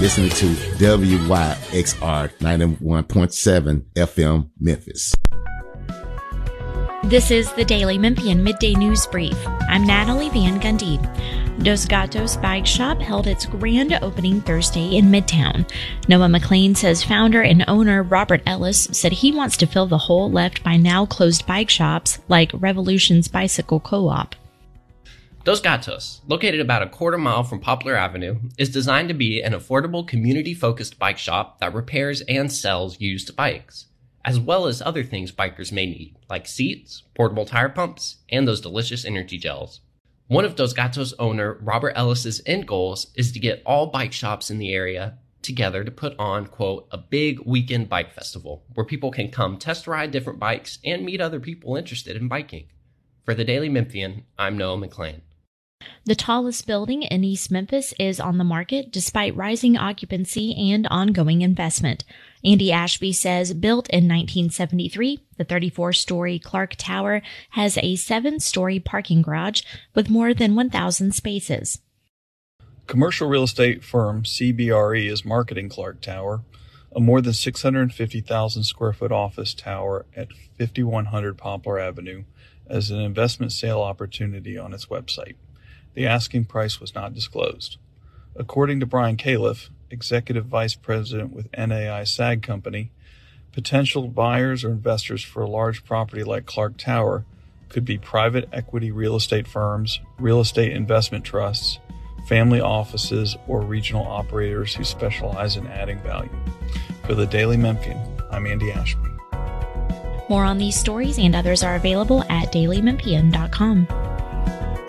listening to WYXR 91.7 FM Memphis. This is the Daily Memphian Midday News Brief. I'm Natalie Van Gundy. Dos Gatos Bike Shop held its grand opening Thursday in Midtown. Noah McLean says founder and owner Robert Ellis said he wants to fill the hole left by now closed bike shops like Revolution's Bicycle Co-op. Dos Gatos, located about a quarter mile from Poplar Avenue, is designed to be an affordable community-focused bike shop that repairs and sells used bikes, as well as other things bikers may need, like seats, portable tire pumps, and those delicious energy gels. One of Dos Gatos owner Robert Ellis's end goals is to get all bike shops in the area together to put on, quote, a big weekend bike festival where people can come test ride different bikes and meet other people interested in biking. For the Daily Memphian, I'm Noah McLean. The tallest building in East Memphis is on the market despite rising occupancy and ongoing investment. Andy Ashby says built in 1973, the 34-story Clark Tower has a 7-story parking garage with more than 1,000 spaces. Commercial real estate firm CBRE is marketing Clark Tower, a more than 650,000 square foot office tower at 5100 Poplar Avenue, as an investment sale opportunity on its website. The asking price was not disclosed. According to Brian Califf, Executive Vice President with NAI SAG Company, potential buyers or investors for a large property like Clark Tower could be private equity real estate firms, real estate investment trusts, family offices, or regional operators who specialize in adding value. For the Daily Memphian, I'm Andy Ashby. More on these stories and others are available at dailymemphian.com.